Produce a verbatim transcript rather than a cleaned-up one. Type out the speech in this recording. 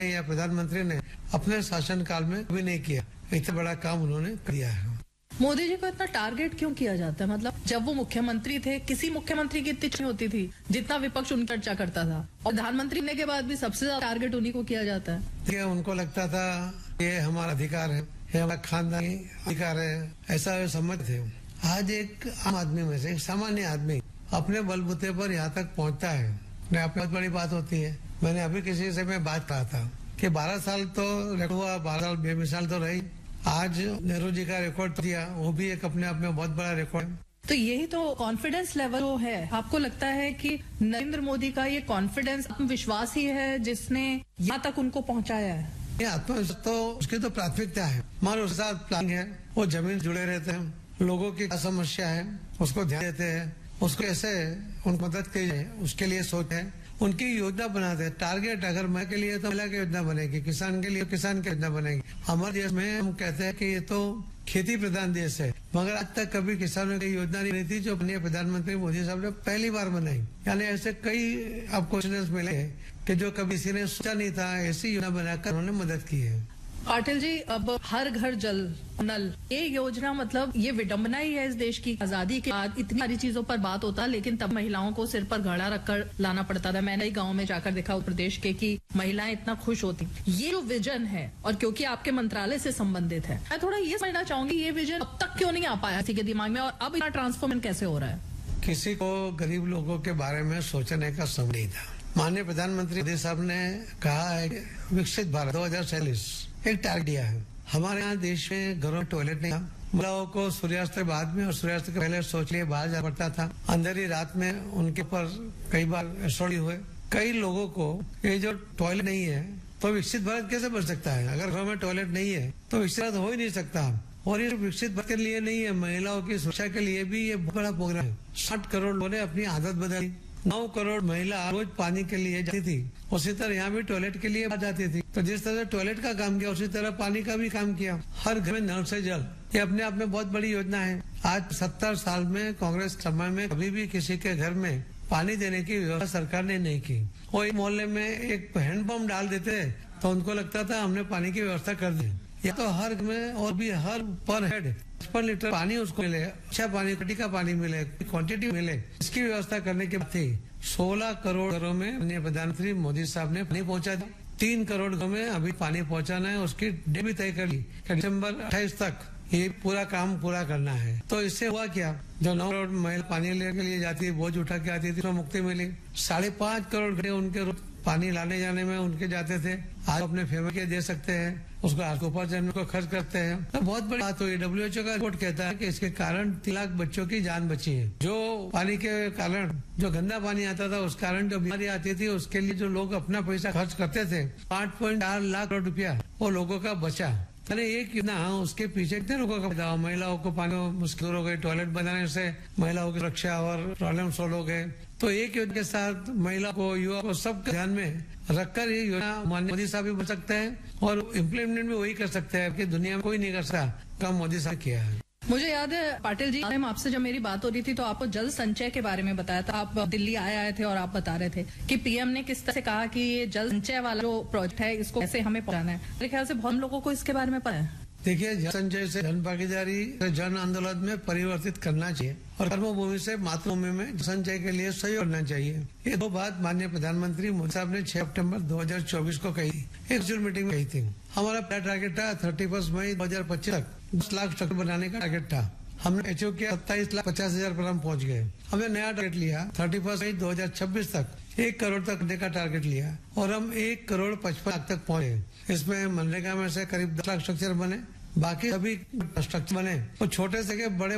या प्रधानमंत्री ने अपने शासनकाल में कभी नहीं किया। इतना बड़ा काम उन्होंने किया है। मोदी जी को इतना टारगेट क्यों किया जाता है? मतलब जब वो मुख्यमंत्री थे, किसी मुख्यमंत्री की इतनी नहीं होती थी जितना विपक्ष उनकी चर्चा करता था, और प्रधानमंत्री होने के बाद भी सबसे ज्यादा टारगेट उन्हीं को किया जाता है। उनको लगता था ये हमारा अधिकार है, ये हमारा खानदानी अधिकार है, ऐसा समझते थे। आज एक आम आदमी में से एक सामान्य आदमी अपने बलबूते पर यहाँ तक पहुँचता है, बहुत बड़ी बात होती है। मैंने अभी किसी से मैं बात कहा था कि बारह साल तो रिकॉर्ड हुआ, बारह साल बेमिसाल तो रही। आज नेहरू जी का रिकॉर्ड दिया, वो भी एक अपने आप में बहुत बड़ा रिकॉर्ड। तो यही तो कॉन्फिडेंस लेवल है। आपको लगता है कि नरेंद्र मोदी का ये कॉन्फिडेंस, आत्मविश्वास ही है जिसने यहाँ तक उनको पहुँचाया है? ये आत्मविश्वास तो उसकी तो प्राथमिकता है। हमारे उसके साथ प्लानिंग है, वो जमीन जुड़े रहते हैं, लोगों की क्या समस्या है उसको ध्यान देते हैं, उसको कैसे उनको मदद की जाए उसके लिए सोचते हैं, उनकी योजना बनाते हैं। टारगेट अगर महिला के लिए तो महिला की योजना बनेगी, किसान के लिए किसान की योजना बनेगी। हमारे देश में हम कहते हैं कि ये तो खेती प्रधान देश है, मगर आज तक कभी किसानों की योजना नहीं थी जो प्रधानमंत्री मोदी साहब ने पहली बार बनाई। यानी ऐसे कई आपको मिले कि जो कभी किसी ने सोचा नहीं था, ऐसी योजना बनाकर उन्होंने मदद की है। पाटिल जी, अब हर घर जल नल, ये योजना मतलब ये विडंबना ही है इस देश की। आजादी के बाद इतनी सारी चीजों पर बात होता, लेकिन तब महिलाओं को सिर पर घड़ा रखकर लाना पड़ता था। मैंने गांव में जाकर देखा उत्तर प्रदेश के कि महिलाएं इतना खुश होती। ये जो विजन है, और क्योंकि आपके मंत्रालय से संबंधित है, मैं थोड़ा ये समझना चाहूंगी ये विजन अब तक क्यों नहीं आ पाया किसी के दिमाग में, और अब इतना ट्रांसफॉर्मेशन कैसे हो रहा है? किसी को गरीब लोगों के बारे में सोचने का समय नहीं था। माननीय प्रधानमंत्री मोदी साहब ने कहा है विकसित भारत दो हजार चालीस एक टारगेट दिया है। हमारे यहाँ देश में घरों में टॉयलेट नहीं था, महिलाओं को सूर्यास्त के बाद में और सूर्यास्त के पहले सोच लिए बाहर जाना पड़ता था। अंधेरी रात में उनके ऊपर कई बार असौड़ी हुए। कई लोगों को ये जो टॉयलेट नहीं है तो विकसित भारत कैसे बन सकता है? अगर घरों में टॉयलेट नहीं है तो विकसित भारत हो ही नहीं सकता। और ये विकसित भारत के लिए नहीं है, महिलाओं की सुरक्षा के लिए भी ये बहुत बड़ा प्रोग्राम है। साठ करोड़ लोगों ने अपनी आदत बदली। नौ करोड़ महिला रोज पानी के लिए जाती थी, उसी तरह यहाँ भी टॉयलेट के लिए जाती थी। तो जिस तरह टॉयलेट का काम किया उसी तरह पानी का भी काम किया। हर घर में नल से जल, ये अपने आप में बहुत बड़ी योजना है। आज सत्तर साल में कांग्रेस समय में कभी भी किसी के घर में पानी देने की व्यवस्था सरकार ने नहीं की। वो एक मोहल्ले में एक हैंडपंप डाल देते तो उनको लगता था हमने पानी की व्यवस्था कर दी। या तो हर में और भी हर पर हेड पचपन लीटर पानी उसको मिले, अच्छा पानी, क्वालिटी का पानी मिले, क्वांटिटी मिले, इसकी व्यवस्था करने के बाद थी। सोलह करोड़ घरों में माननीय प्रधानमंत्री मोदी साहब ने पानी पहुंचा दिया। तीन करोड़ घरों में अभी पानी पहुंचाना है, उसकी डेट भी तय कर ली, दिसंबर अट्ठाईस तक ये पूरा काम पूरा करना है। तो इससे हुआ क्या, जो नौ करोड़ महिला पानी लेने के लिए जाती है, बोझ उठा के आती थी, तो मुक्ति मिली। साढ़े पांच करोड़ घंटे उनके पानी लाने जाने में उनके जाते थे, आज अपने फैमिली के दे सकते हैं, उसको आज उपार्जन को खर्च करते हैं। तो बहुत बड़ी बात हुई। डब्ल्यू एच ओ का रिपोर्ट कहता है कि इसके कारण तीन लाख बच्चों की जान बची है। जो पानी के कारण, जो गंदा पानी आता था उस कारण जो बीमारी आती थी, उसके लिए जो लोग अपना पैसा खर्च करते थे, पाँच पॉइंट चार लाख करोड़ रुपया वो लोगों का बचा। एक योजना, उसके पीछे कितने लोगों का, महिलाओं को पानी मुश्किल हो गई, टॉयलेट बनाने से महिलाओं की रक्षा और प्रॉब्लम सोल्व हो गए। तो एक योजना के साथ महिला को, युवा को, सब ध्यान में रखकर ये योजना माननीय मोदी साहब भी बन सकते हैं और इम्प्लीमेंट भी वही कर सकते हैं कि दुनिया में कोई नहीं कर सकता, काम मोदी साहब किया है। मुझे याद है पाटिल जी, आपसे जब मेरी बात हो रही थी तो आपको जल संचय के बारे में बताया था। आप दिल्ली आए आए थे और आप बता रहे थे कि पीएम ने किस तरह से कहा कि ये जल संचय वाला जो प्रोजेक्ट है इसको कैसे हमें पहुंचाना है। मेरे ख्याल से बहुत लोगों को इसके बारे में पता है। देखिए, जल संचय से जन भागीदारी जन आंदोलन में परिवर्तित करना चाहिए और कर्मभूमि से मातृभूमि में संचय के लिए सहयोग करना चाहिए। ये दो बात माननीय प्रधानमंत्री मोदी साहब ने छह अक्टूबर दो हजार चौबीस को कही, एक वर्चुअल मीटिंग में कही थी। हमारा पहला टारगेट था थर्टी फर्स्ट मई दो हजार पच्चीस तक दस लाख स्ट्रक्चर बनाने का टारगेट था। हमने अचीव किया, सत्ताईस लाख पचास हजार पर हम पहुंच गए। हमने नया टारगेट लिया, थर्टी फर्स्ट मई दो हजार छब्बीस तक एक करोड़ तक का टारगेट लिया और हम एक करोड़ पचपन लाख तक पहुंचे। इसमें मनरेगा में से करीब दस लाख स्ट्रक्चर बने, बाकी सभी स्ट्रक्चर बने, तो छोटे से के बड़े